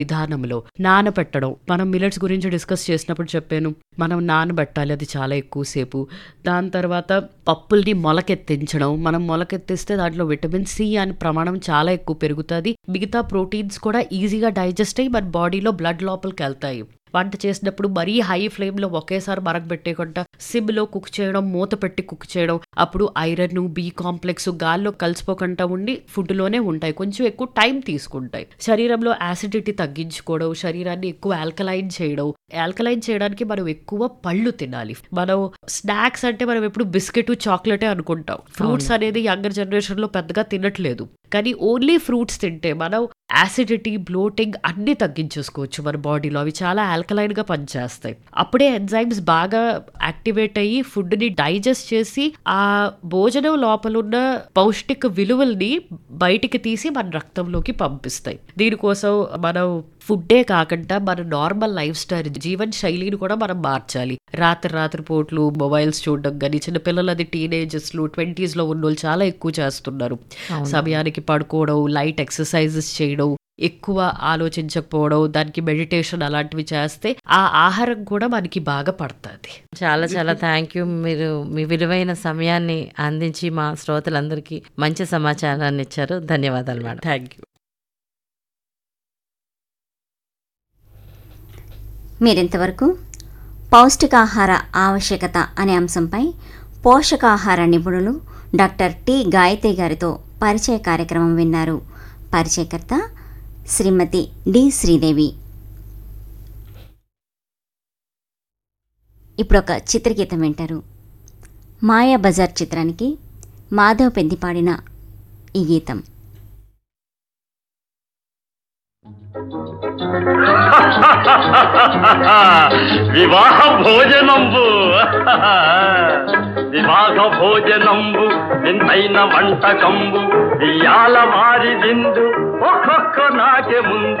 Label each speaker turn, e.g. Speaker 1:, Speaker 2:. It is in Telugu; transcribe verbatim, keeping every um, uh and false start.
Speaker 1: విధానంలో నానబెట్టడం. మనం మిల్లెట్స్ గురించి డిస్కస్ చేసినప్పుడు చెప్పాను. మనం నానబెట్టాలి అది చాలా ఎక్కువ సేపు. దాని తర్వాత పప్పుల్ని మొలకెత్తించడం. మనం మొలకెత్తిస్తే దాంట్లో విటమిన్ సి అని ప్రమాణం చాలా ఎక్కువ పెరుగుతుంది. మిగతా ప్రోటీన్స్ కూడా ఈజీగా డైజెస్ట్ అయ్యి మన బాడీలో బ్లడ్ లోపలికి వెళ్తాయి. వంట చేసినప్పుడు మరీ హై ఫ్లేమ్లో ఒకేసారి మరగబెట్టేయకుండా సిమ్లో కుక్ చేయడం, మూత పెట్టి కుక్ చేయడం. అప్పుడు ఐరన్, బి కాంప్లెక్స్ గాల్లో కలిసిపోకుండా ఉండి ఫుడ్లోనే ఉంటాయి. కొంచెం ఎక్కువ టైం తీసుకుంటాయి. శరీరంలో యాసిడిటీ తగ్గించుకోవడం, శరీరాన్ని ఎక్కువ ఆల్కలైన్ చేయడం. ఆల్కలైన్ చేయడానికి మనం ఎక్కువ పళ్ళు తినాలి. మనం స్నాక్స్ అంటే మనం ఎప్పుడు బిస్కెట్, చాక్లెటే అనుకుంటాం. ఫ్రూట్స్ అనేది యంగర్ జనరేషన్లో పెద్దగా తినట్లేదు. కానీ ఓన్లీ ఫ్రూట్స్ తింటే మనం యాసిడిటీ, బ్లోటింగ్ అన్నీ తగ్గించేసుకోవచ్చు మన బాడీలో. అవి చాలా ఆల్కలైన్గా పనిచేస్తాయి. అప్పుడే ఎంజైమ్స్ బాగా యాక్టివేట్ అయ్యి ఫుడ్ని డైజెస్ట్ చేసి ఆ భోజనం లోపల ఉన్న పౌష్టిక విలువల్ని బయటికి తీసి మన రక్తంలోకి పంపిస్తాయి. దీనికోసం మనం ఫుడ్డే కాకుండా మన నార్మల్ లైఫ్ స్టైల్, జీవన శైలిని కూడా మనం మార్చాలి. రాత్రి రాత్రి పోట్లు మొబైల్స్ చూడడం కానీ, చిన్నపిల్లలు అది టీనేజర్స్లో ట్వంటీస్లో ఉన్న వాళ్ళు చాలా ఎక్కువ చేస్తున్నారు. సమయానికి పడుకోవడం, లైట్ ఎక్సర్సైజెస్ చేయడం, ఎక్కువ ఆలోచించకపోవడం, దానికి మెడిటేషన్ అలాంటివి చేస్తే ఆ ఆహారం కూడా మనకి బాగా పడుతుంది.
Speaker 2: చాలా చాలా థ్యాంక్ యూ. మీరు మీ విలువైన సమయాన్ని అందించి మా శ్రోతలందరికీ మంచి సమాచారాన్ని ఇచ్చారు. ధన్యవాదాలు మేడం.
Speaker 1: Thank you.
Speaker 3: మీరింతవరకు పౌష్టికాహార ఆవశ్యకత అనే అంశంపై పోషకాహార నిపుణులు డాక్టర్ టి గాయత్రి గారితో పరిచయ కార్యక్రమం విన్నారు. పరిచయకర్త శ్రీమతి డి శ్రీదేవి. ఇప్పుడు ఒక చిత్రగీతం వింటారు. మాయా బజార్ చిత్రానికి మాధవ్ పెద్ది పాడిన ఈ గీతం.
Speaker 4: వివాహ భోజనంబు వివాహ భోజనంబు వింతైన వంటకంబు ఇయాల వారి విందు ఒక్కొక్క నాకే ముందు